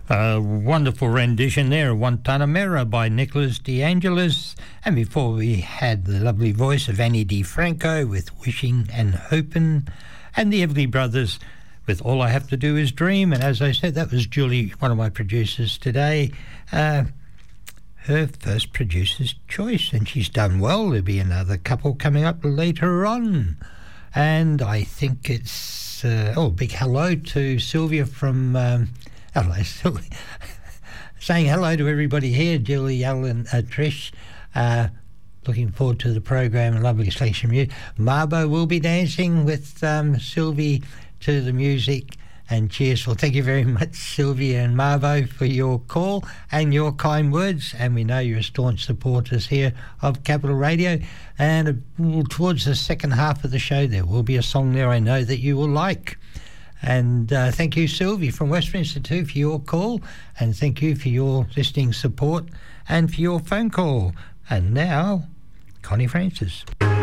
A wonderful rendition there of Guantanamera by Nicholas DeAngelis. And before we had the lovely voice of Annie DiFranco with Wishing and Hopin', and the Everly Brothers with All I Have to Do Is Dream. And as I said, that was Julie, one of my producers today, her first producer's choice, and she's done well. There'll be another couple coming up later on. And I think it's, big hello to Sylvia from... hello, Sylvia. Saying hello to everybody here, Julie, Alan, Trish. Looking forward to the program and lovely selection music. Marbo will be dancing with Sylvie to the music. And cheers. Well, thank you very much, Sylvia and Marbo, for your call and your kind words. And we know you're staunch supporters here of Capital Radio. And towards the second half of the show, there will be a song there I know that you will like. And thank you, Sylvie from Westminster too, for your call. And thank you for your listening support and for your phone call. And now, Connie Francis.